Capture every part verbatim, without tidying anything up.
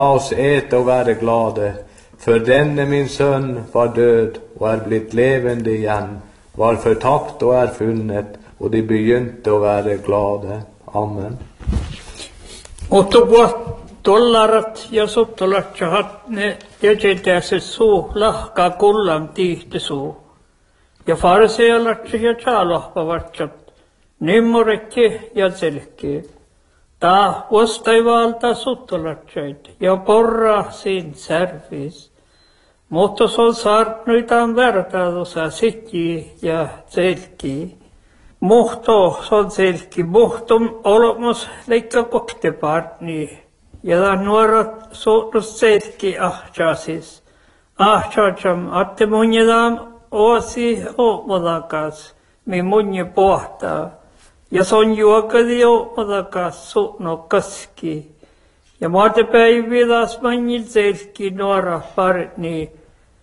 oss äta och vara glada, för denne min son var död och är blivit levande igen, var förtappt och är funnet, och de begynte att vara glada. Amen. Mutta dollarat ja sottolatsat ne jätetäänsä suu lahkaa kullan tiihti suu. Ja farsealatsi ja tjaalohpavatsat, nimmorekki ja selkki. Tää vastaivalta sottolatsait ja porra siin särvis. Mutta se on saarnuitaan vertailussa sitki ja selkki. Muhto se on selkki. Muhtom olemus leikka koktepartni. Ja tämän nuorat suutus selkki ahjaasis. Ahjaajam, atte munjedaan oasi ootmodakas, mi munje pohtaa. Ja se on juokadi ootmodakas suutno kaski. Ja maate päividas manjil selkki nuora partni.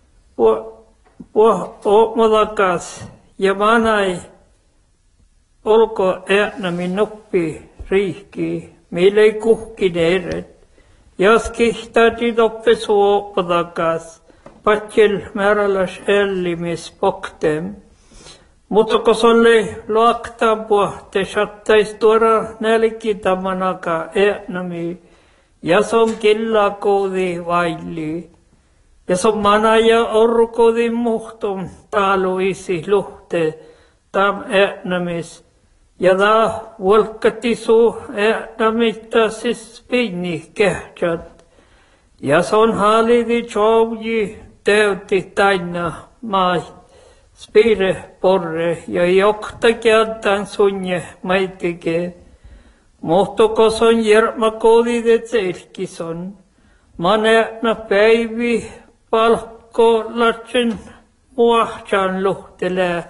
Ootmodakas ja manai olko äänämi noppi riihki. Meillä ei kuhkineeret. Jos kihtati toppe suopadakas, patjel määräläs ällimis poktem. Mutta kun se oli luoktaan puhte, sattais tuoda nälkitämanaka äänämi. Ja se on killa koodi vaili. Ja se on mana ja orkoodi muhtum taaluisi luhte tam äänämis. Ja da volkati suu äänämittä siis pinni kähtsät. Ja se on hallidi tjouji täytti taina maa spire porre ja jokta kieltään sunje maitike. Mutta se on järmä koodidet selkison. Mä näänä päivi palkko latsen muahtsan luhtelee.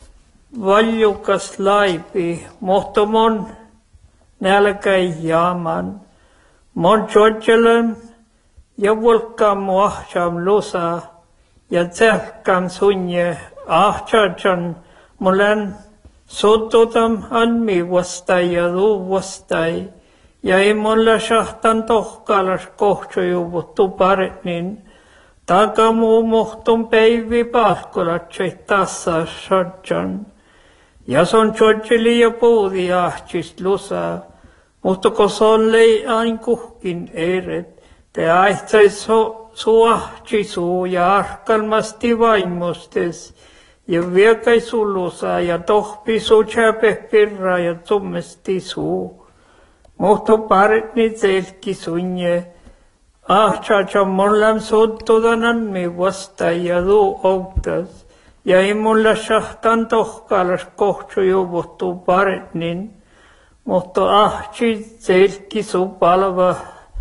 Valjukas laipi, mutta mon nälkäi jaaman. Mon tjodjelen ja volkkaan muahtsam lusa ja tsehkan sunje ahtsajan mulen sototam anmi vastai ja luu vastai. Ja ei mulle shahtan tohkalas kohtsojuvuttu paretnin. Taka muu muhtun päivi pahkolatsai tassa shadjan. Ja se on tjodjeli ja puudi ahtis lusa, mutta kun se on lei ain kuhkin eret, te aihtais su ahti suu ja arkalmasti vaimustes, ja viekai su lusa ja tohpi su tjäpe pirra ja tummesti suu. Mutta paretni selki sunje, ahtsaja mollam sottodanan mi vasta ja luu outas. Ja ei mulla shahtan tohkalas kohtsojuvuttu paretnin, mutta ahti selki su palva,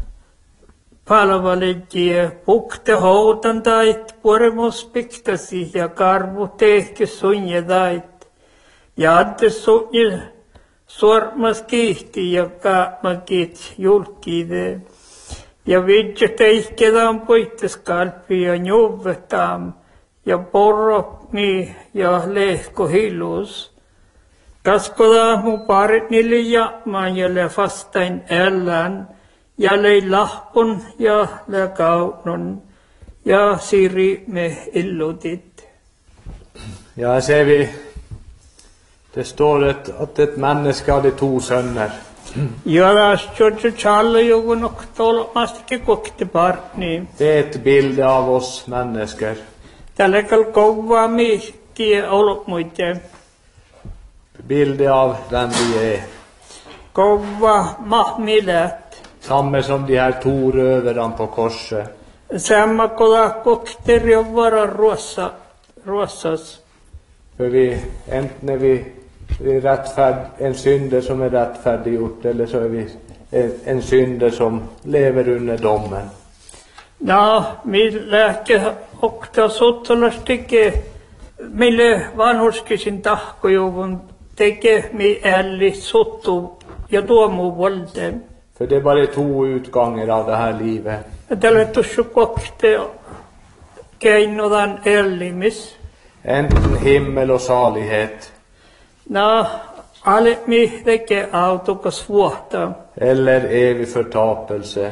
palvaledjie pukte houtan tait, puremus piktasi ja karvu tehki sunje tait. Ja adde sunje suormas kiihti ja kaapmakit julkide. Ja vidje teihkedaan puitteskalpi ja njuvetaan. Ja porrokni ja lehko hilus. Kaskoda mu paretnille jamaan ja le fastain ellän. Ja le lahpun ja le kaunun. Ja siri me illutit. Ja ser vi, det står att, att ett människa hade två söner. Ja, das tjodju tjalle jogun och tolmastike kokte partni. Det är ett bild av oss människor. Tällä kovaa mihtiä olmuite. Bild av den vi är. Kova mahmilät. Samma som de här två rövarna på korset. Samma kolla kokteri on vara ruossa, ruossas. För vi, när vi är rättfärd, en synder som är rättfärdiggjort, eller så är vi en, en synder som lever under domen. Ja, millä okta sottolas tekee, mille vanhurskisin tahkojuvun tekee, mi älli sottu ja tuomu volten. För det är bara två utgångar av det här livet. Tällä tussu kokte keinodan ällimis. Enten himmel och salighet. No, alle mi tekee autokas vuotta. Eller evig förtapelse.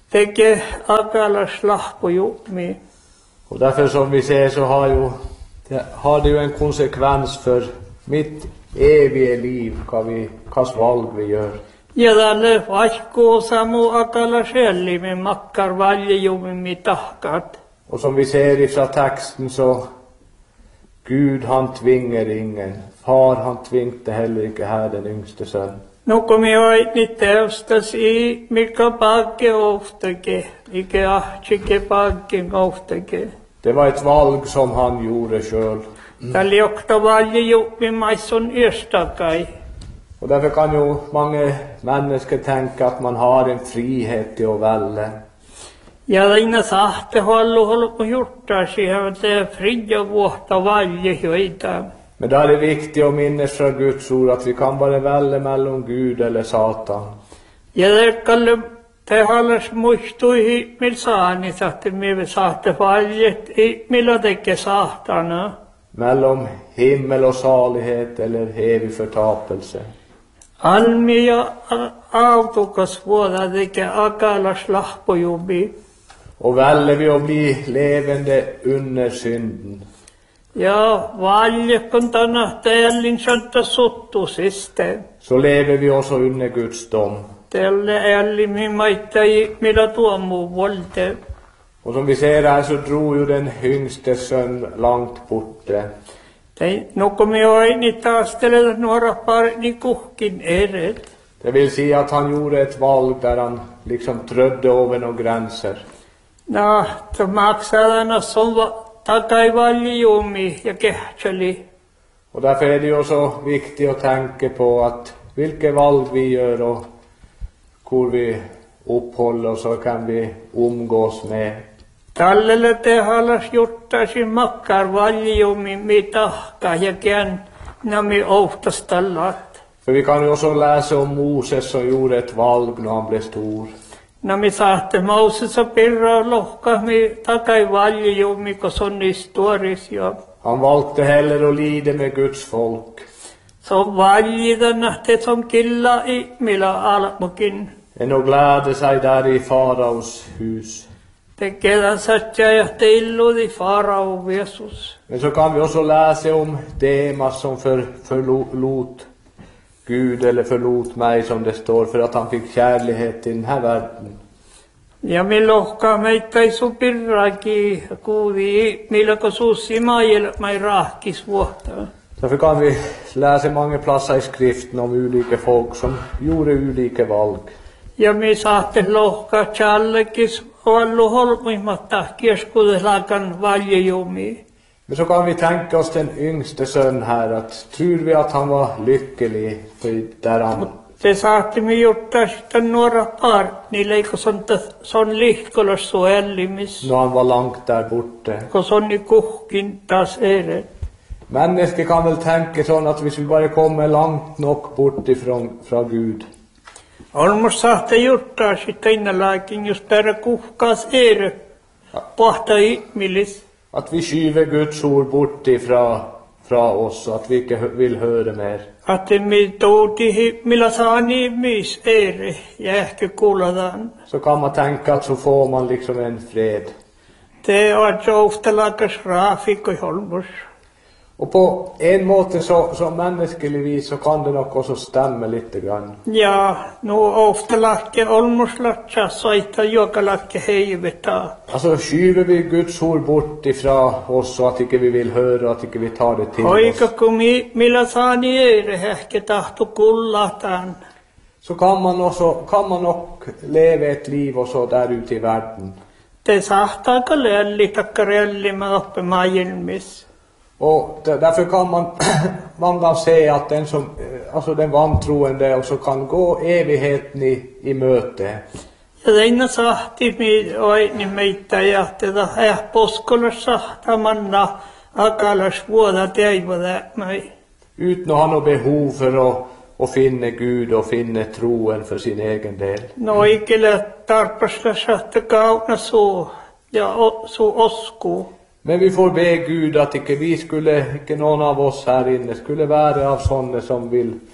Teke akalas lahpojumi. Och därför som vi ser så har, ju, det, har det ju en konsekvens för mitt eviga liv, vad vi, kas valg vi gör. Ja tälle vaikko samu akalas ellimme makkar valjejumi tahkat. Och som vi ser ifrån texten så Gud han tvingar ingen. Far han tvingte heller inte här den yngste son. No kun me oit teustas i mikä pakke oftake, mikä ahtsike pakken oftake. Det var ett valg som han gjorde själv. Tälle jokta valjejumi maisson ystakai. Och därför kan ju många människor tänka att man har en frihet till att välja. Ja aina sahte hallu hallu jurta siihen te fria vuotta valjejoita. Men då är det viktigt att minnas från Guds ord att vi kan bara välja mellan Gud eller Satan. Ja kalle te hallas muistui mil saani sahte me sahte valjet i millä teke sahtana. Mellan himmel och salighet eller evig förtapelse. Almi ja autokas vuoda teke akalas lahpojubi. Och väljer vi att bli levande under synden. Ja valjekon tänä teellin santa suttusiste. Så lever vi också under Guds dom. Tälle älimi maittai millä tuomu volte. Och som vi ser här så drog ju den yngste son långt borta. Tei nokomi oini taastele nuora parni kuhkin eret. Det vill säga att han gjorde ett val där han liksom trödde över några gränser. No, to maksadana som takai valjejumi ja kehtseli. Och därför är det ju så viktigt att tänka på att vilka val vi gör och hur vi uppehåller oss så kan vi umgås med. Tallelle te halas juttasi makkar valjejumi mitahka ja kään nami ohtastallat. För vi kan ju också läsa om Moses som gjorde ett val när han blev stor. Nami sahte Moses pirra lohka mi takai valjejumi ko son historis ja. Han valde heller att lida med Guds folk. Så valjidana te som killa i millä almukin. Än att glädja sig där i faraos hus. Te kedan satja ja te illudi farao Jesus. Men så kan vi också läsa om Demas som för, förlot Gud eller förlot mig som det står för att han fick kärlighet i den här världen. Ja mi lohka meitä ei supirraki kuudi millä ko suussi maajel mai rahkis vuotta. Därför kan vi läsa många platser i skriften om olika folk som gjorde olika valg. Ja mi saatte lohka challekis ollu holmuimatta kieskudeslakan valjejumi. Men så kan vi tänka oss den yngste son här att tror vi att han var lycklig för där han. Te saatte mi jutta sitten nuora par, niillä eikö son lihkolos suellimis. När han var långt där borta. Ko sonni kuhkin taas eret. Människor kan väl tänka så att vi skulle bara komma långt nog bort ifrån från Gud. Olmos saatte juttaa sitten innalaakin, jos täällä kuhkaas eret. Pohta ihmilis. Att vi skyver Guds ord bort ifrån från oss och att vi inte vill höra mer. Att me touti millä saani mis ere ja ehkä kuuladaan. Så kan man tänka att så får man liksom en fred. Te on joustelakas raafikko holmos. Och på en måte så, så mänskligvis så kan det nog också stämma lite grann. Ja, nu oftelakke olmoslatsa saita jokalakke heiveta. Alltså skyver vi Guds ord bort ifrån oss så att inte vi vill höra, att inte vi tar det till Hoika oss. kumi millä saani ere ehkä tahto kullataan. Så kan man också kan man nog leva ett liv och så där ute i världen. Te sahtaa kalelli takkarelli mä oppe maailmis. Och därför kan man man kan säga att den som alltså den vantroende och så kan gå evigheten i, i möte. Ja teina sahti mi oini meitä ja tätä äh poskolas sahtamanna akalas vuoda teivoda mig. Utan att ha något behov för att och finna Gud och finna troen för sin egen del. No ikille tarpasta sahta kauna så ja så osku. Men vi får be Gud att inte vi skulle, inte någon av oss här inne skulle vara av sådana som vill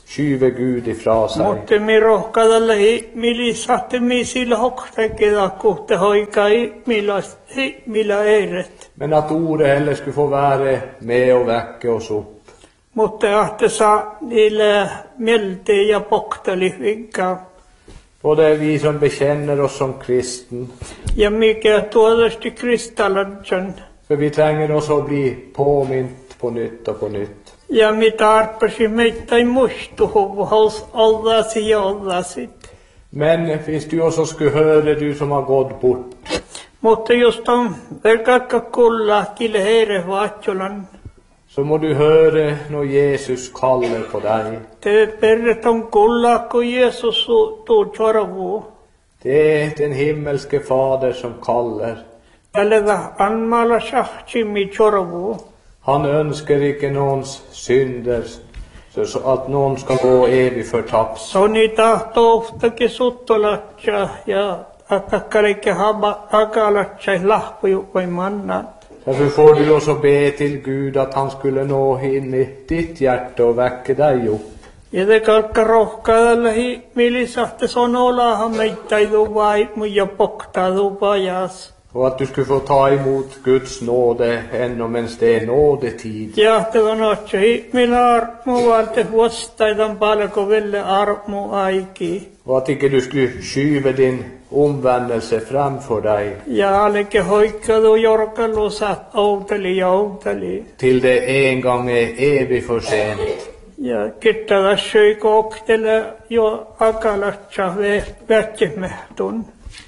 skyver Gud ifra sig. Mutta me rohkada lähi, mili sahte me sillä hoktekeda kohta hoikai, millä, millä eiret. Men att ordet heller skulle få vara med och väcka oss upp. Mutta ahte saa niille melte ja poktali vinka. Både vi som bekänner oss som kristen. Ja mikä tuodasti kristallansan. För vi tränger oss att bli påmint på nytt och på nytt. Ja mitä arpasi meitä ei muistuhu, hos allasi ja allasit. Men finns du också skulle höra du som har gått bort. Mutta just on verkakka kulla kille heire vaatjolan. Så må du höra när Jesus kallar på dig. Te perret on kulla, kun Jesus tuu tjorvu. Det är den himmelske fader som kallar. Tällä anmala sahtimi tjorvu. Han önskar icke någons synder så att någon ska gå evigt förtaps. Soni tahto oftakin suttolatja ja attakkalikke akalatja lahpuju vai mannat. Därför får du också be till Gud att han skulle nå in i ditt hjärta och väcka dig upp. Ja te kalkka rohkaada lähi milisahte sonolahan meitä ei vai muja poktadu vajas. Och att du skulle få ta emot Guds nåde ännu medan det är nådetid. Ja te on otsi millä armu valte vuostaidan palko velle armu aiki. Och att icke du skulle skyva din omvändelse framför dig. Ja alike hoikkadu jorkalusat outeli ja outeli. Till det en gång är evigt för sent. Ja kittada söi koktele jo akalatsa vätjemehtun.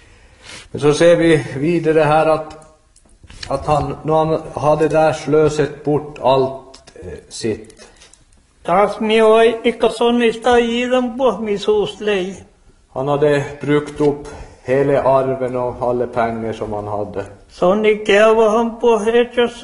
Men så ser vi vidare här att, att han, när han hade där slösat bort allt eh, sitt. Taas mioi ikka sonnista iidan puhmisuuslei. Han hade brukt upp hela arven och alla pengar som han hade. Sonni käva han pohjets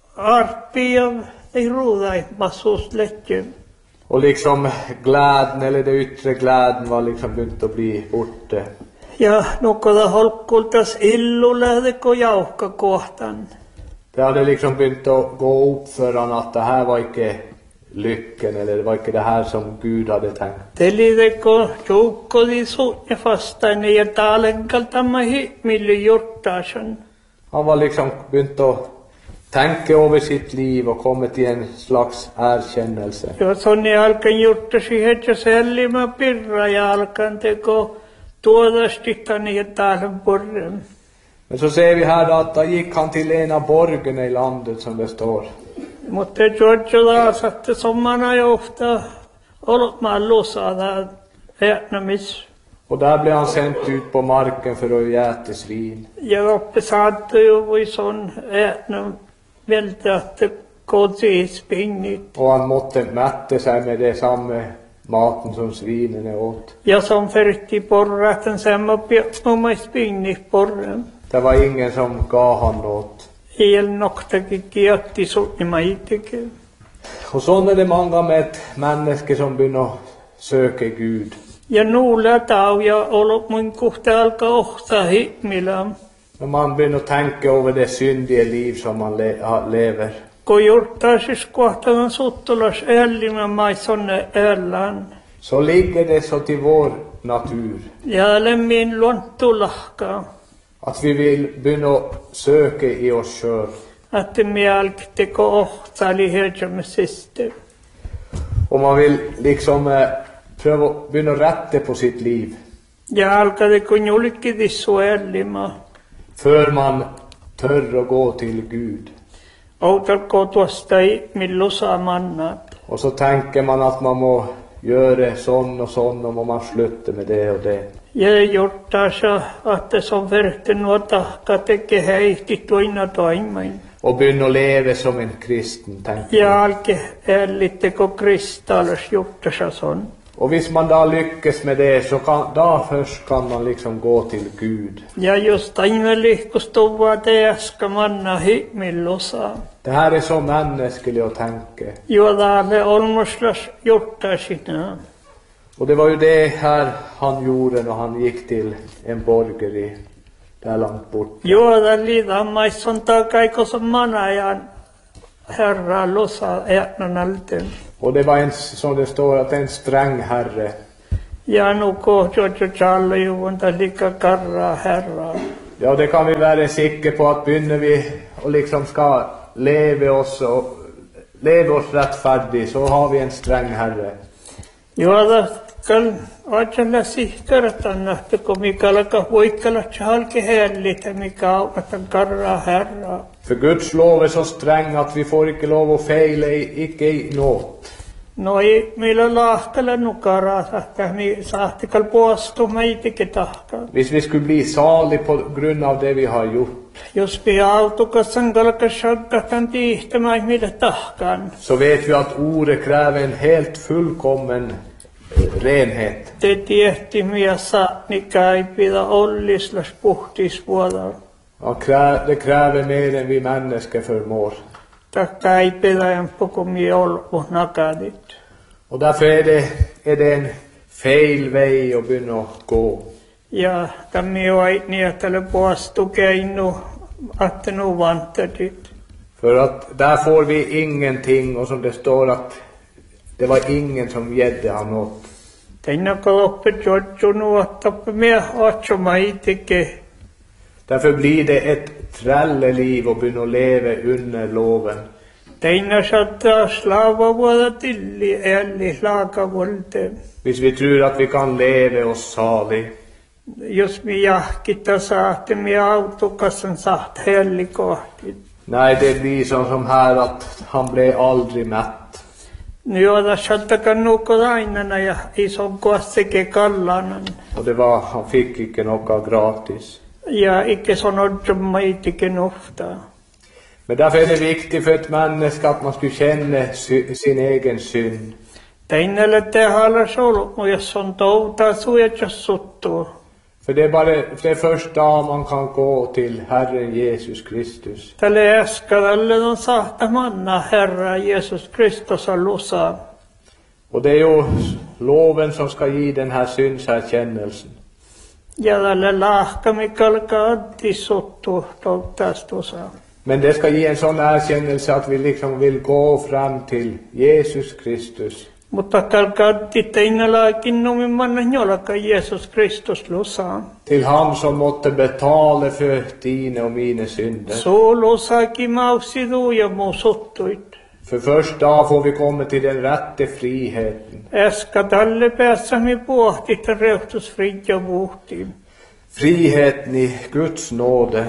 arpia ei ruudai masuusletjö. Och liksom glädjen eller det yttre glädjen var liksom begynt att bli borta. Ja nukkoda holkkultas illu lähdekö jauhka kohtan. Det hade liksom begynt att gå upp för han att det här var inte lyckan eller det var inte det här som Gud hade tänkt. Telidekö juukkodi suunne vastainen ja taalenkaltamahi milli jurtaasan. Han var liksom begynt att tänka över sitt liv och kommit till en slags erkännelse. Ja sonni alkan jurtasi hetsä sellima pirra ja alkan teko tuodastitani ja taalen purren. Men så ser vi här att då gick han till en av borgarna i landet som det står. Mutta Georgioda satte sommana ja ofta ollut mallusada ätnamis. Och där blev han sänd ut på marken för att äta svin. Ja uppe satte ju i sån ätnam välte att det kodsi spinnit. Och han måtte mätta sig med det samma maten som svinen åt. Ja som färti porraten samma pjätnumma spinnit porren. Det var ingen som gav han något. El noktakin kietti sunnima itsekin. Och så är det många med människor som börjar söka Gud. Ja nuulla tau ja ollut mun kohta alkaa ohtaa himmelä. När man börjar tänka över det syndiga liv som man le- lever. Kun juurtaisis kohtaan suttulas ällimä maisonne ällään. Så ligger det så till vår natur. Ja lämmin luontulahkaa. Att vi vill börja söka i oss själv. Att me alkteko ohtaali helsämisistä. Och man vill liksom eh, pröva att börja rätta på sitt liv. Ja alkade kun julkidis suellimä. För man tör att gå till Gud. Outalko tuosta millusa mannat. Och så tänker man att man må göra sån och sån och man slutar med det och det. Ja juurtaasa, että se on verhti nuo tahka teke häihti toina toimain. Och börja leva som en kristen, tänker Ja man. alke ällitteko kristallis juurtaasa son. Och hvis man då lyckas med det så kan, då först kan man liksom gå till Gud. Ja just aina lihkustuvaa teaska manna himmillusa. Det här är så mänskligt att tänka. Juodaale olmuslas juurtaasina. Och det var ju det här han gjorde när han gick till en borgare där långt bort. Juoda liidan maisson takaikossa manajan Herra losa ätnan alten. Och det var en, som det står, att en sträng herre. Ja nu ko jojo challe juvunta lika karra herra. Ja, det kan vi vara sikre på, att begynner vi och liksom ska leva oss och leva oss rättfärdigt, så har vi en sträng herre. Juoda kal ajalla sihkaratan että kun mikalaka voikkala chalke hellitä mikä autan karra herra. För Guds lov är så sträng att vi får inte lov att fejla i, icke i något. No ei meillä lahkalla nukaraa että mi sahtikal poastu meitikin tahka. Hvis vi skulle bli salig på grund av det vi har gjort, Jos vi autukasan kalka shaggatan tihtämä mitä tahkan. så vet vi att ordet kräver en helt fullkommen renhet. Te tiehti miassa nikä ei pidä ollislas puhtisvuodalla. Ja, krä- det kräver mer än vi människor förmår. Takka ei pidä en pukumi olvu nakadit. Och därför är det, är det en fel väg att börja gå. Ja tammi oi nietale poastu keinu att nu vantadit. För att där får vi ingenting, och som det står att det var ingen som gädde han något. Teina koloppe jojo nu attappe mea ocho maitike. Därför blir det ett trälleliv att börja leva under loven. Teina saattaa slava vuoda tilli elli laakavolte. Hvis vi tror att vi kan leva oss salig. Jos mi jahkita saatte mi autokassan saat helli kohti. Nej, det blir så som här att han blev aldrig mätt. Nu oda sattakan nuko ainana ja ison koasseke kallanan. Och det var, han fick inte något gratis. Ja ikke sonodjom maitiken ofta. Men därför är det viktigt för ett människa att man skulle känna sy- sin egen synd. Teinelle te halas ollut, jos on touta suojassuttua. För det är bara det första man kan gå till Herren Jesus Kristus. Tälle äskadalle on sahta manna Herra Jesus Kristus alussa. Och det är ju loven som ska ge den här syndserkännelsen. Ja tälle lahkami kalka antisuttu touttastusa. Men det ska ge en sån erkännelse att vi liksom vill gå fram till Jesus Kristus. Mutta kalka antiteinalakin nomin manna jolaka Jesus Kristus lussa. Till han som måtte betala för dina och mina synder. Så lussaki mausidu ja muusuttuit. För först då får vi komma till den rätta friheten. Äskadalle päässämi pohtit reuhtusfridja vuhtiin. Friheten i Guds nåde.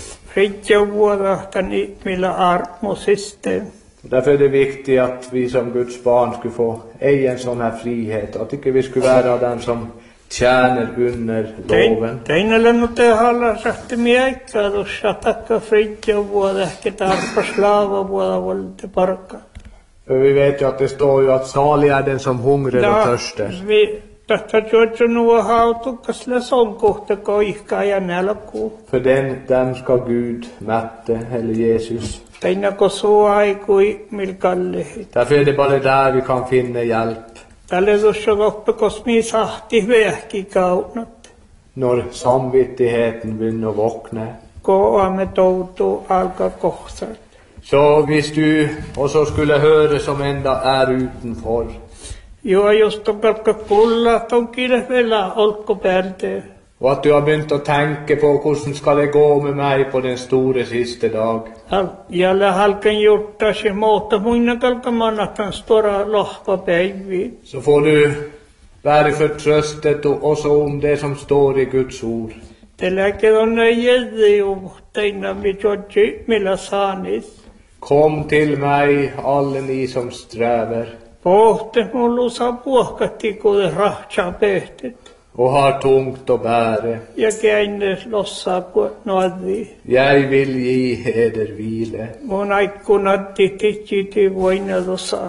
Fridja vuodahtan ihmillä armosiste. Därför är det viktigt att vi som Guds barn skulle få ej en sån här frihet. Jag tycker vi skulle vara den som tjänar under loven. Teinällä nu te hallasahti miekkadussa takka fridja vuoda ehkä tarpa slava vuoda volte parka. För vi vet ju att det står ju att salig är den som hungrar och törstar. Vi tätä jojo nuo hautukasle sonkohta koihkaa ja nälkuu. För den, den ska Gud mätte, eller Jesus. Teinäko sua aikui milkallehit. Därför är det bara där vi kan finna hjälp. Tälle tuossa loppekos mi sahti vähki kaunat. När samvittigheten börjar vakna. Koamme toutuu alkaa kohsat. Så hvis du också skulle höra som enda är utanför. Joo, just on kalkka kulla, on kilvellä olkopäälte. Och att du har börjat att tänka på hur ska det gå med mig på den stora sista dag. Jälle halken jurtta se muuta muina kalkka mannatan stora lohpa päivi. Så får du vara förtröstet och också om det som står i Guds ord. Te lääke on jädde ju teina mi jodji millä saanis. Kom till mig alla ni som strävar Pohte mullu saa puhkatti kuule rahtsaa pehtet. och har tungt att bära. Ja käinnes lossaa ku noadvi. Jag vill ge eder vila. Mun aikkunatti titsiti voinadossaan.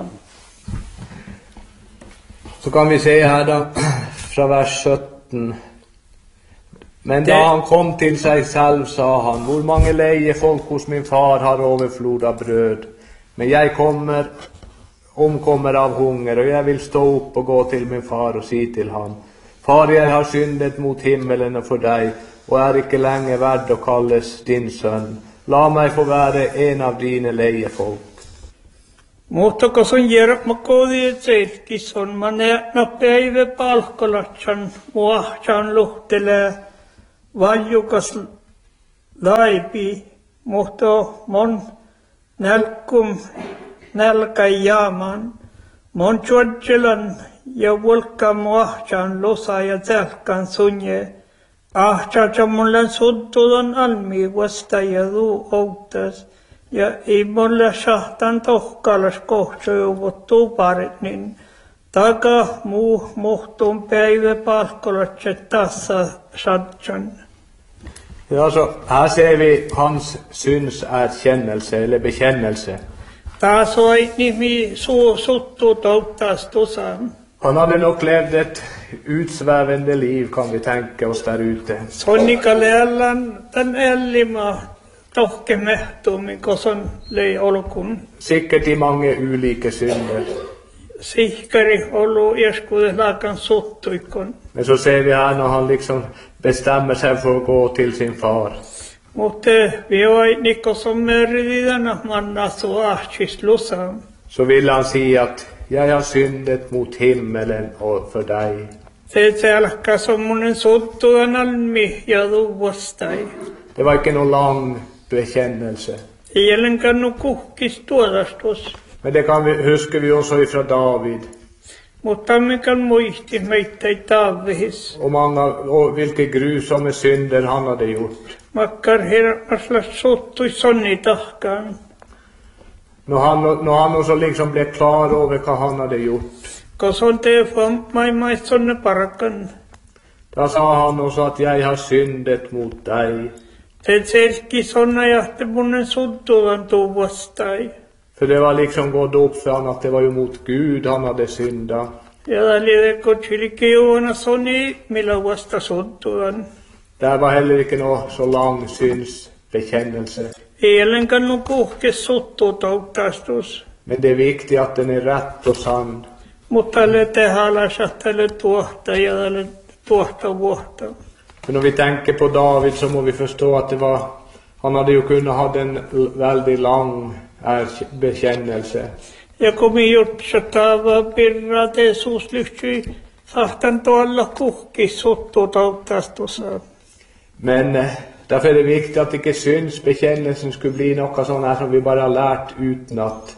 Så kan vi se här då, från vers sjutton. Men då han kom till sig själv sa han, hur många leje folk hos min far har överflod av bröd. Men jag kommer, omkommer av hunger och jag vill stå upp och gå till min far och säga till han. Far, jag har syndet mot himmelen och för dig och är icke länge värd att kallas din son. La mig få vara en av dina lejefolk. Mutta kun sun järp mä koodi tseilkis on, mä näetnä päivä palkkolatsan, muahtsan luhtelee valjukas laipi, mutta mon nälkum nälkä jaaman, mon tjuodjelan ja vulka muahtsan losa ja tälkan sunje, ahtsa mulle sudtudan almi vasta ja duu outas. Ja ei mulle sahtan tohkalas kohtsuuvuttuu parit, niin taga muu muhtuun päivä palkkolatset tassa satsan. Ja, så här ser vi hans synserkännelse eller bekännelse. Taas oi nimi suu suttuu touttastusaan. Han hade nog levt ett utsvävande liv, kan vi tänka oss där ute. Sonnikaleellan tän ellimä tohkemehtuumi, koson lei olkun. Säkert i många olika synder. Sihkari olu ieskuudelaakan suttuikon. Men så ser vi här när han liksom bestämmer sig för att gå till sin far. Mutta vi oi nikko som merididana manna så ahtis lusam. Så vill han säga att jag har syndet mot himmelen och för dig. Se selkä sommonen suttuan almi ja duvastai. Det var inte någon lång bekännelse. Ielen kannu kuhkis tuodastus. Men det kan vi, huskar vi också ifrån David. Mutta mikan muisti meitä Davidis. Och många, och vilka grusamma synder han hade gjort. Makkar hirmaslas suttui sonni tahkaan. När han, när han också liksom blev klar över vad han hade gjort. Koson te fam mai mai sonne parakan. Då sa han också att jag har syndet mot dig. Te selki sonna jahte munnen suttuan tuvastai. För det var liksom gått upp för honom att det var ju mot Gud han hade syndat. Ja liede kotsilike juona sonni millä vasta suttuan. Det var heller inte någon så lång synsbekännelse. Ielen kannu kuhkis suttuu touttastus. Men det är viktigt att den är rätt och sann. Mutta le tehalas att le tuohta ja le tuohta vuotta. Men om vi tänker på David så må vi förstå att det var, han hade ju kunnat ha en väldigt lång bekännelse. Ja komi jutsatava pirra te suuslyhtsyi sahtan tuolla kuhkis suttuu touttastusaan. Men därför är det viktigt att inte synsbekännelsen skulle bli något sånt här som vi bara har lärt utnatt.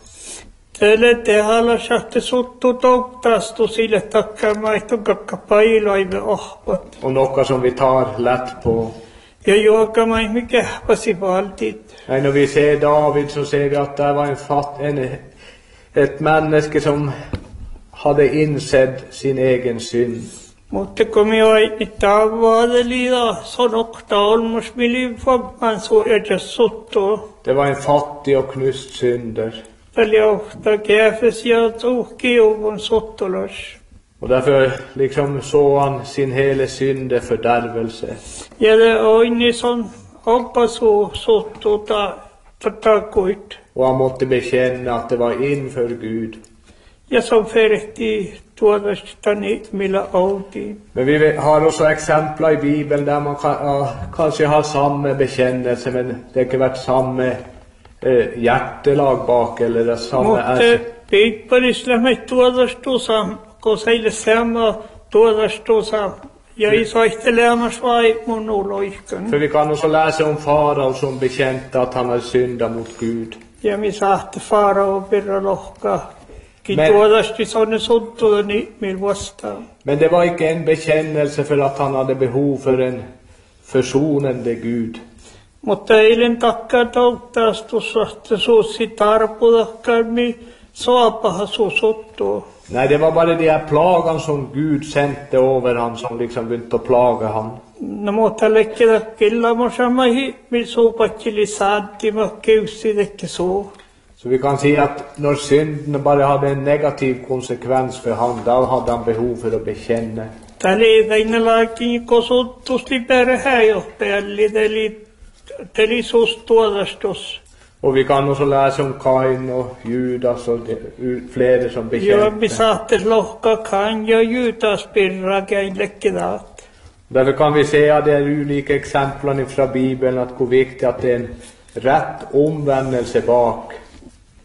Tälle tehalas att suttuu touttastus sille takkaa maitun kakka pailaive ohpat. Och något som vi tar lätt på. Ja juoka maimi kähpäsi valtit. Nej, när vi ser David så ser vi att det var en fatt, en, ett människa som hade insett sin egen synd. Mutta komi oi tavaadeliida sonokta olmus mili famman suojas suttuu. Det var en fattig och knust synder. Tälle ofta käfes ja tuhkiuvun suttulas. Och därför liksom såg han sin hela synde fördärvelse. Ja det oini son oppasu suttuta takuit. Och han måtte bekänna att det var inför Gud. Ja som ferehti tuodastani millä outi. Men vi har också exempel i Bibeln där man kan, ja, kanske har samma bekännelse men det kan vara samma eh, hjärtelag bak eller det samma. Mutta piipparislämme tuodastusam, kun seille sama tuodastusam. Ja isoihtelemas vai mun uloihkan. För vi kan också läsa om farao som bekänte att han hade syndat mot Gud. Ja mi sahte farao pirra lohka. Ki Men- tuodasti sonne suttudani mil vastaan. Men det var inte en bekännelse för att han hade behov för en försonande Gud. Mutta eilen takkaa touttastusahte suussi tarpudakkaami soapaha suusuttuu. Nej, det var bara de här plagan som Gud sände över han som liksom började att plaga han. No mutta lekkeda killamosamahi mil suupatsili saatti makkeussi tekke suu. Så vi kan säga att när synden bara hade en negativ konsekvens för han, då hade han behov för att bekänna. Taliidainalaakin kosuttusli perhäjohtajalli teli teli suus tuodastus. Och vi kan också läsa om Kain och Judas och de, flera som Joo mi bekände. saatte lohka kan ja Judas pirra käin lekkedaat. Därför kan vi se att det är olika exempel från Bibeln att det är viktigt att det är en rätt omvändelse bak.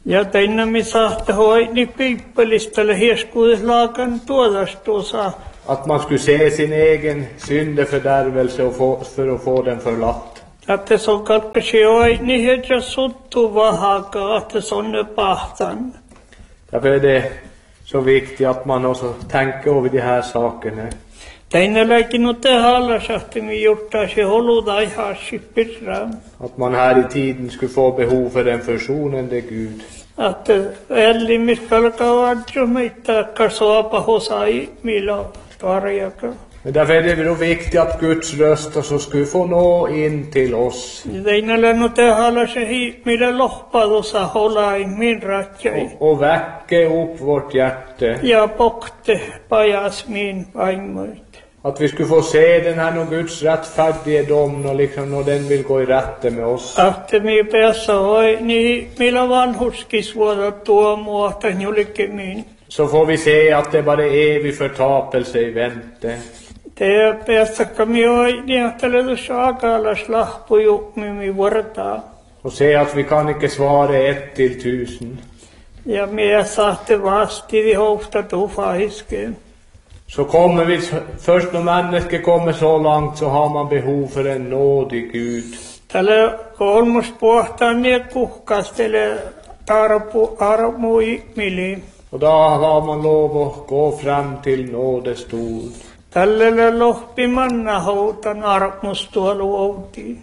Ja tänne me saatte hoidni piippeliställe hieskuudeslaakan tuodastuosa. Att man skulle se sin egen syndefördärvelse och få, för att få den förlatt. Että se on kalkkasi hoidni hiedja suttu vahaka, että se on ne pahtan. Därför är det så viktigt att man också tänker över de här sakerna. Tänne läikin otte hallasahti mi juttaisi holuda ihan pirra. Att man här i tiden skulle få behov för en försonande Gud. Att ällimiskalka vadjo meitä kasoapa hosai milo tarjaka. Men därför är det då viktigt att Guds röst så skulle få nå in till oss. Tänne lännotte hallasi millä lohpadosa holai min ratjai. Och, och väcka upp vårt hjärta. Ja pokte pajas min vaimoit. Att vi skulle få se den här någon Guds rättfärdigdom och liksom när den vill gå i rätte med oss. Att mi päässä hoi, niin millä vanhuskis vuoda tuo muota julikin min. Så får vi se att det bara är evig förtapelse i vänte. Te päässä kami hoi, niin att det sakalas lahpu mi vuortaa. Och se att vi kan inte svara ett till tusen. Ja me saatte vasti vi hofta tufahiskeen. Så kommer vi, först när människor kommer så långt så har man behov för en nådig Gud. Tällä kolmos pohtaan ne kuhkastele tarpu armu ihmili. Och då har man lov att gå fram till nådestol. Tällä lohpi manna houtan armustuolu outi.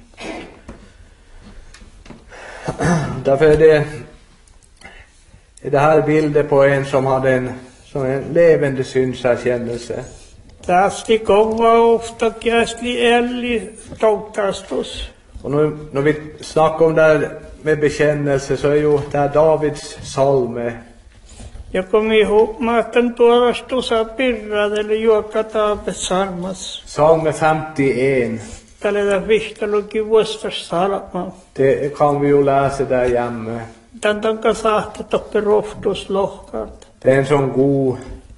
Därför är det, är det här bilder på en som hade en som en levande syndserkännelse. Tästi kova ofta käsli elli tautastus. Och nu, när vi snackar om det här med bekännelse så är ju det här Davids psalme. Ja kom ihåg maten tuodastusa pirradelle juokata psalmas. Psalme femtioen. Tällä vihtalukin vuostas salma. Det kan vi ju läsa där hemma. Tän tanka sahte toppe roftus lohkart. Det är en sån god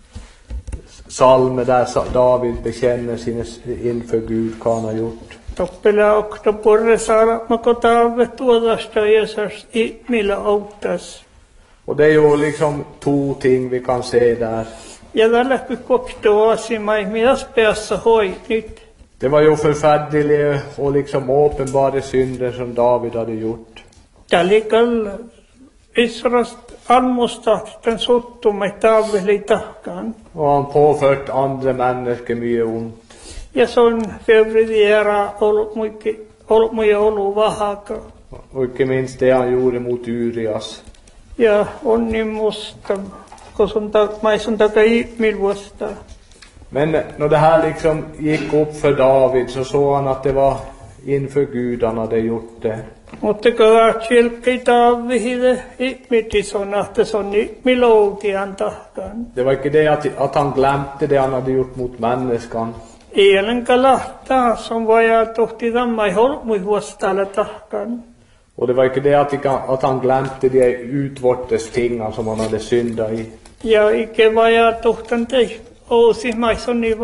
psalm där David bekänner sin inför Gud vad han har gjort. Toppela okta porre salma kotave tuodasta Jesus i millä autas. Och det är ju liksom två ting vi kan se där. Ja tällä koktoasi mai midas päässä hoi nyt. Det var ju förfärliga och liksom uppenbara synder som David hade gjort. Tälikal Israels almustahten suttumme taaveli tahkaan. Och han påfört andra människor mycket ont. Ja se on fevridiera ollut muikki, ollut muja ollut vahaka. Och inte minst det han gjorde mot Urias. Ja onni musta, kun sun tak, maisun takai milvuosta. Men när det här liksom gick upp för David så såg han att det var inför Gud han hade gjort det. Mutta kun silkki taavihide ihmitis on, että se on miloutian tahkaan. Det var inte det att, att han glömde det han hade gjort mot människan. Eilen kalahtaa, som vaja tohti tammai holmui vuostalle tahkaan. Och det var inte det att, att han glömde de utvortes tingar som han hade syndat i. Ja ikke vaja tohtan tei, ousi maisoni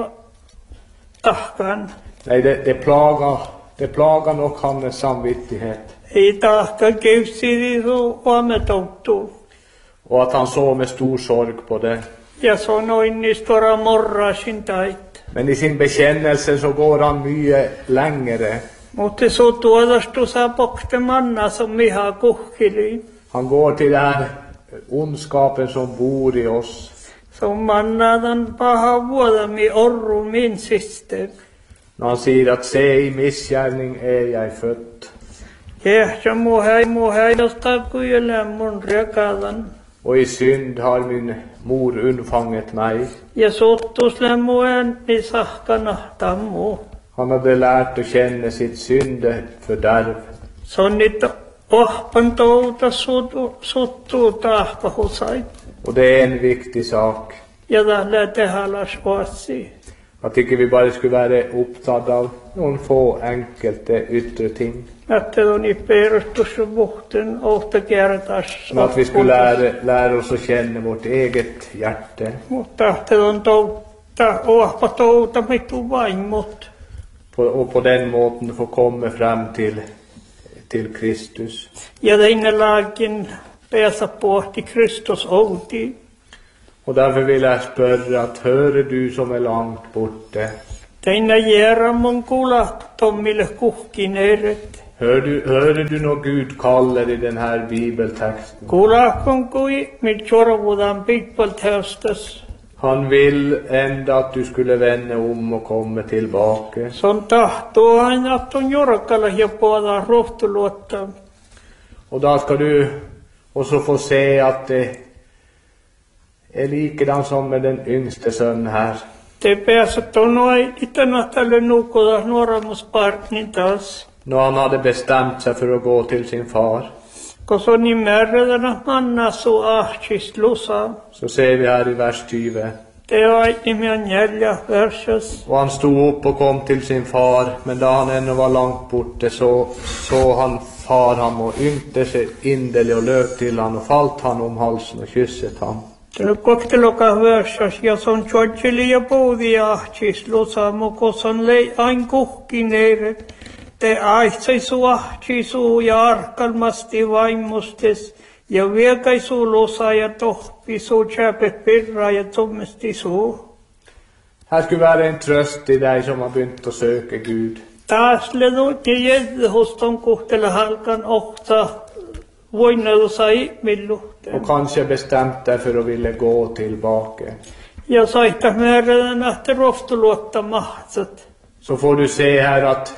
tahkaan. Nej, det, det plagar, det plagar nog hans samvittighet. Ei tahka kevsiri su oametoutuu. Och att han såg med stor sorg på det. Ja sanoin nistora morrasin tait. Men i sin bekännelse så går han mycket längre. Mutta se tuodastusa pokte manna som miha kuhkili. Han går till den här ondskapen som bor i oss. Som mannadan paha vuodami orru min siste. När han säger att se i missgärning är jag född. Ja mu hei mu hei josta kujele mun rekadan. Och i synd har min mor undfanget mig. Ja sottusle muen ni sahkana tammu. Han hade lärt att känna sitt syndefördärv. Sonnit ohpan touta suttu suttu tahpa husai. Och det är en viktig sak. Ja tällä tehalas vuosi. Jag tycker vi bara skulle vara upptagna av någon få enkelt yttre ting. Että on i perustusvuhten ohta kertas. Men att vi skulle lära, lära oss att känna vårt eget hjärta. Mutta että on touta ohpa touta mitu vaimot. På, och på den måten få komma fram till, till Kristus. Ja tänne laakin päästä pohti Kristus outi. Och därför vill jag spöra att hörer du som är långt borta? Teinä Jeramon kuulla Tommille kuhkin eret. Hör du, hör du något Gud kallar i den här bibeltexten? Kuulla kun kui mit chorvudan bibeltextas. Han vill ända att du skulle vända om och komma tillbaka. Son tahtoo aina, että on jorkalla ja puolella rohtuluotta. Och då ska du också få se att det är likadant som med den yngste son här. Te pääset on noin itänä tälle nukuda nuoremuspartnin taas. När han hade bestämt sig för att gå till sin far. Kun on niin määrätänä manna su ahtis lusa. Så ser vi här i vers tjugo. Te on nimiä neljä verses. Och han stod upp och kom till sin far, men då han ännu var långt borta så såg han far han och ynkte sig inderligt och löp till han och fallt han om halsen och kysset han. Te kokteloka verses ja son tjodjeli ja puudi ahtis lusa, mutta son lei ain kuhkin eiret. Te aitsai su ahtis su ja arkalmasti vaimustes. Ja viekai su lusa ja tohpi su tjäpe pirra ja tommesti su. Här skulle vara en tröst i dig som har begynt att söka Gud. Taas ledut ja jedde hos ton kuhtela halkan ohta voinadu sai milluhteen. Och kanske bestämt dig för att vilja gå tillbaka. Ja saita määrätän ahte roftuluotta mahtsat. Så får du se här att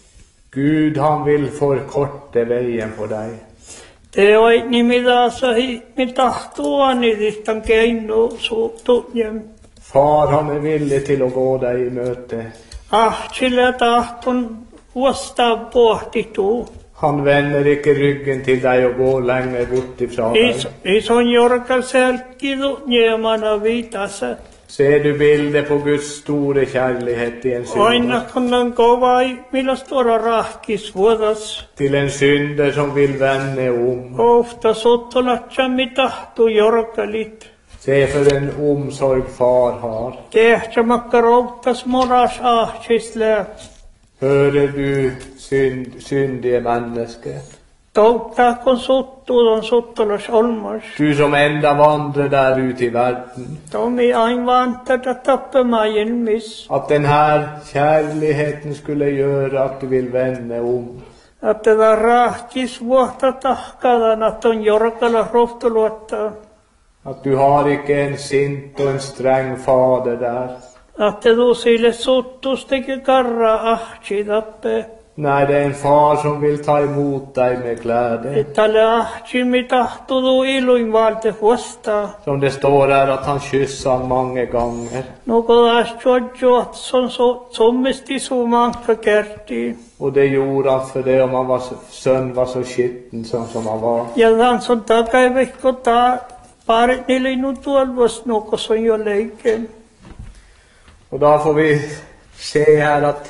Gud han vill förkorta vägen på dig. Te oit nimida sahi mi tahtuani distan keinu su tujem. Far han är villig till att gå dig i möte. Ah, sillä tahtun vasta pohti tuu. Han vänder inte ryggen till dig och går längre bort ifrån dig. Is on jorkal selkidu niemana viitasat. Ser du bilder på Guds stora kärlighet i en synder? Aina kunnan kovai, millä stora rahkis vuodas. Till en synder som vill vända om. Ofta sottolatsa mi tahtu jorkalit. Se för en omsorg far har. Tehtsä makka routas moras ahtisle. Hörer du synd, syndige människa? Touttaa kun suttuu on suttulas olmas. Du som enda vandrar där ute i världen. Tomi ain vantada tappemaan miss. Att den här kärligheten skulle göra att du vill vända om. Att tätä rahkis vuotta tahkadan, että on jorkalla rohtuluotta. Att du har icke en sint och en sträng fader där. Att te du sille suttustikin karra ahti tappe. Nej, det är en far som vill ta emot dig med glädje. Tälle ahti mi tahtu du iluin valte huosta. Som det står här att han kysser många gånger. Något är tjodjo att som så sommisti så manka kerti. Och det gjorde han för det om han var sön var så skitten som, som han var. Ja han som takai vekko ta parit niille nu tuolvas något som jo leiken. Och då får vi se här att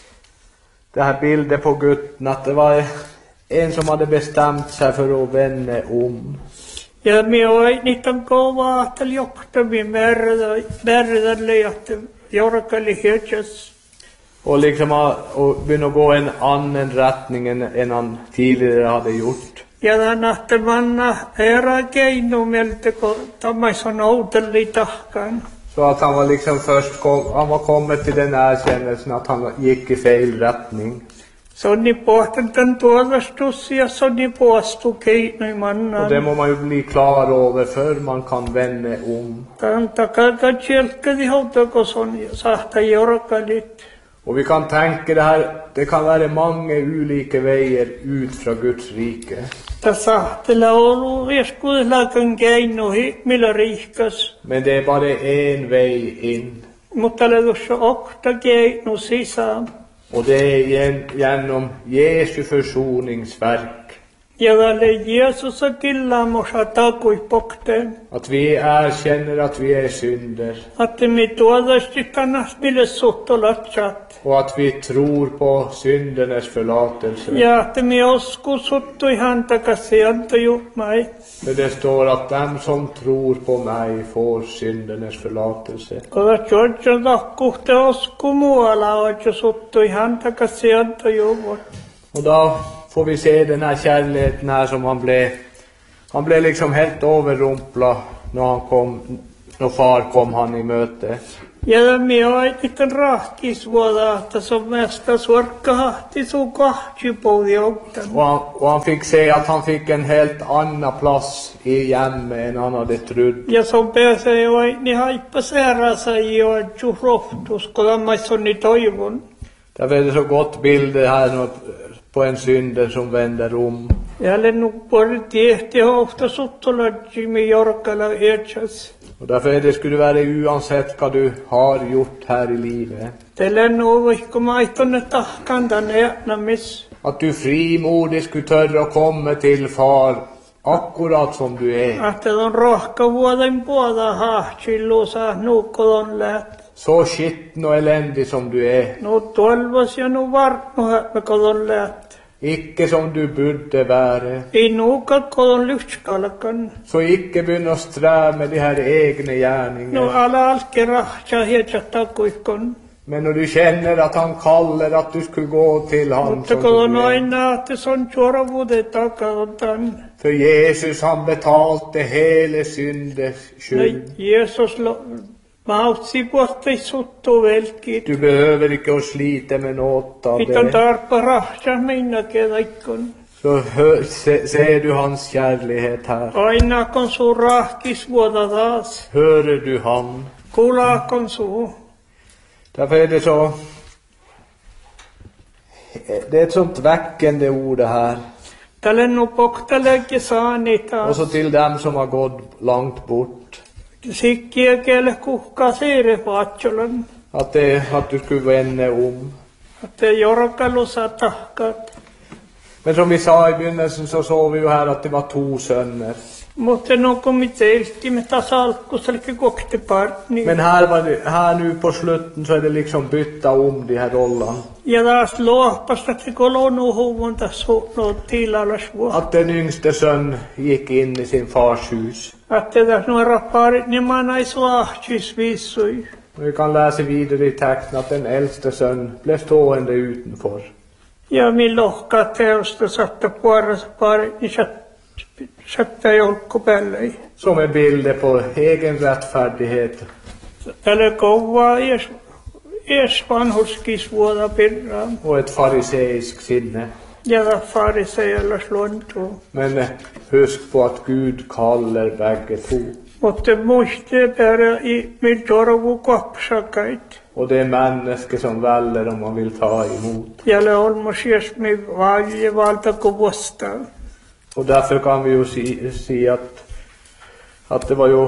det här bilden på gutten, att det var en som hade bestämt sig för att vända om. Ja mi oi nitan kovaa, että jokta mi määrätälle, että jorkali hirtjas. Och liksom och börja gå en annan rättning än, än han tidigare hade gjort. Ja tämän että manna era keinu mieltä, kun tammais on outelli tahkan. Så att han var liksom först kom, han var kommit till den erkännelsen att han gick i fel rättning. Så ni pohtan tämän tuodastus ja så ni poastu keinu mannan. Och det må man ju bli klar över för man kan vända om. Tämän takalka tjelkadi hautako son sahta jorkalit. Och vi kan tänka det här, det kan vara många olika vägar ut från Guds rike. Tässä ahtela olu vieskuislakan keinu millä riikas. Men det är bara en väg in. Mutta ledussa okta keinu sisään. Och det är gen, genom Jesu försoningsverk. Ja tälle Jeesus killamosa takui pokteen. Att vi erkänner att vi är synder. Että me tuodasti kannas mille suhtolatsat. Och att vi tror på syndernas förlåtelse. Ja että me osku suttui häntä kasi antaju mig. Men det står att den som tror på mig får syndernas förlåtelse. Koda tjodja takkuhte osku muualla oja suttui häntä kasi antaju. Och då får vi se den här kärleken här som han blev. Han blev liksom helt överrumplad när han kom, när far kom han i möte. Ja me on liten rahkis vuoda, että se on mesta suorkahti sun kahti pohjouktan. Och han, och han fick se att han fick en helt annan plats i jämme än han hade trott. Ja se on pääsee jo niin haippas erässä jo tjuhrohtus, kun lammaissoni toivon. Därför är det så gott bilder här på en synder som vänder om. Ja olen nog varit tehty ofta suttolaggi med jorkala erkäs. Och därför är det skulle vara oavsett vad du har gjort här i livet. Tällä nog vaikka maitonne tahkandan äärnamis. Att du frimodigt skulle törra komma till far akkurat som du är. Att on rohka vuoden puolta hahtsilluusa nuukkodon läht. Så skitten och eländig som du är. No toivos ja no vartnuhat me kodon läht. Icke som du burde vara. Ei nuukat kodon lyhtskalkan. Så icke begynna strä med de här egna No gärningarna. ala alke rahtsa hietsat takuikon. Men när du känner att han kallar att du skulle gå till han Mutta som kodon du är. aina, että se on juoravuude takadan. För Jesus han betalte hela syndens No skuld. Jeesus mautsi puolta suttu velkit. Du behöver icke att slita med något av Mitä on det. tarpa rahtsa minna kedaikon. Så hör, se, ser du hans kärlighet här. Aina kun sun rahkis vuoda taas. Hör du han? Kuulakon suu. Därför är det så. Det är ett sånt väckande ord det här. Tälle nu pokteleke saani Och taas. så till dem som har gått långt bort. Sikkiä kelle kuhkaa siire vaatsolan. Att, det, att du skulle vända om. Että jorkalusa tahkat. Men som vi sa i begynnelsen så såg vi ju här att det var två söner. Mutta no komitelti me tasalkkuselke kokte partni. Men här, var det, här nu på slutten så är det liksom bytta om de här rollerna. Ja taas luoppas, että kolonu huvun taas no tilalas vuo. Att den yngste son gick in i sin fars hus. Että taas nuora parit niin manais lahtis vissui. Och vi kan läsa vidare i texten att den äldste son blev stående utanför. Ja min lohka teosta satta puolessa parit niin satta jolkku päälle. Som är bilder på egen rättfärdighet. Tälle kovaa ees, ees vanhuskis vuoda pirraan. Och ett fariseiskt sinne. Ja taas farisejallas luontuu. Men eh, husk på att Gud kallar bägge två. Mutta muiste päädä i min jorvu kopsakait. Och det är människor som väljer om man vill ta emot. Ja olmos jes mi valje valta kuvosta. Och därför kan vi ju se, se att, att det var ju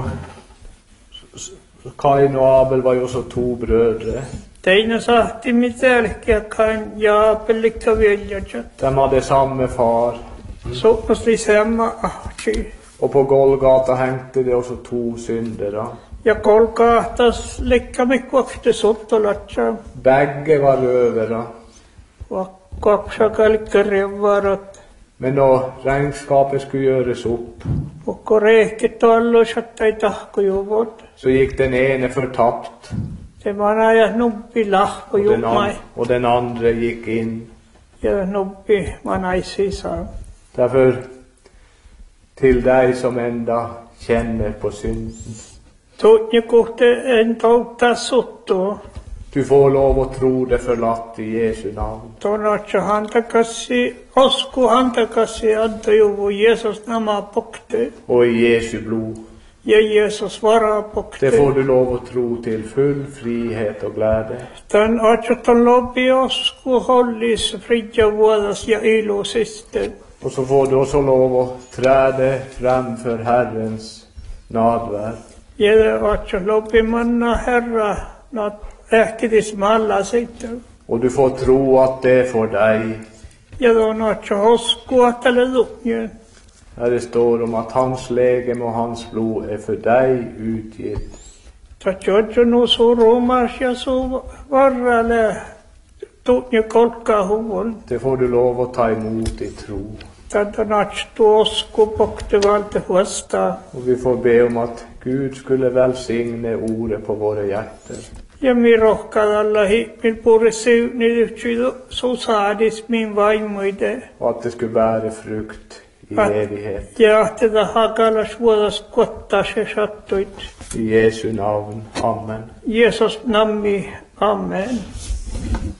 Kain och Abel var ju så två bröder. Teina sahti mitälkiä kain ja pellikka veljajat. De hade samma far. Soppas li samma ahti. Och på Golgata hängde det också två syndare. Ja kolkahtas likka mi kuokte sottolatsa. Bägge var rövare. Kuoksakalikka revvarat. Men då regnskapet skulle göras upp Ukko rehkit alloisat ei tahkojuvot. så gick den ene förtappt Se manaja nubbi lahko och den, jumai. an, och den andra gick in. Ja nubbi manai sisään. Därför till dig som enda känner på synden. Tuutni kuhte en touta suttu. Du får lov att tro det förlatt i Jesu namn. Tonatsa hantakassi, osku hantakassi antajuvu Jeesus nama pokte. Och i Jesu blod. Ja Jeesus vara Det pokte. får du lov att tro till full frihet och glädje. Tän atsotan lopi osku hollis fridja vuodas ja ilusiste. Och så får du också lov att träda framför Herrens nadvärd. Ja atso lopi manna herra nat ähkitis malla sitten. Och du får tro att det är för dig. Ja don atso osku atale lunje. Här det står om att hans legem och hans blod är för dig utgivet. Tatso nu su rumas ja su varrale tuutni kolka huvun. Det får du lov att ta emot i tro. Tätä natstuosku pokte valta huosta. Och vi får be om att Gud skulle välsigna ordet på våra hjärtan. Ja mi rohkadalla hippil purisivni yhtsydu susaadis min vaimoide. Och att det skulle bära frukt i evighet. Ja tätä hakalas vuodas kotta se sattuit. I Jesu navn. Amen. Jeesus nammi. Amen.